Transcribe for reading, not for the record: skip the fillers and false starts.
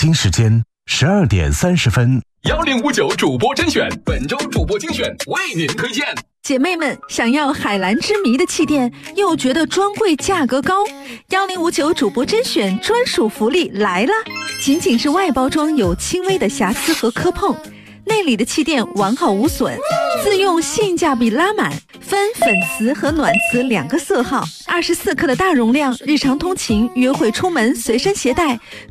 京时间12:30。 1059主播甄选，本周主播精选为您推荐。 姐妹们，想要海蓝之谜的气垫，又觉得专柜价格高，1059主播甄选专属福利来了！仅仅是外包装有轻微的瑕疵和磕碰，内里的气垫完好无损，自用性价比拉满，分粉瓷和暖瓷2个色号，24克的大容量，日常通勤、约会、出门随身携带。